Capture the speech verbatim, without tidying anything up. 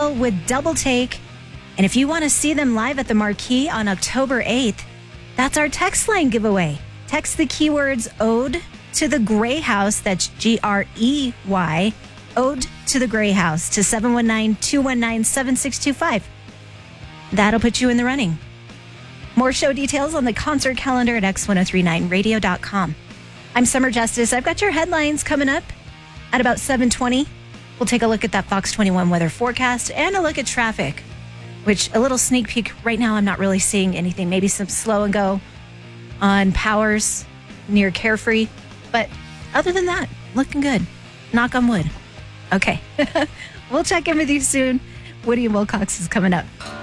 Hotel with Double Take. And if you want to see them live at the Marquee on October eighth, that's our text line giveaway. Text the keywords Ode to the Grey House, that's G R E Y, Ode to the Grey House, to seven one nine, two one nine, seven six two five. That'll put you in the running. More show details on the concert calendar at x ten thirty-nine radio dot com. I'm Summer Justice. I've got your headlines coming up at about seven twenty. We'll take a look at that Fox twenty-one weather forecast and a look at traffic, which a little sneak peek right now, I'm not really seeing anything. Maybe some slow and go on Powers near Carefree. But other than that, looking good. Knock on wood. Okay. We'll check in with you soon. Woody and Wilcox is coming up.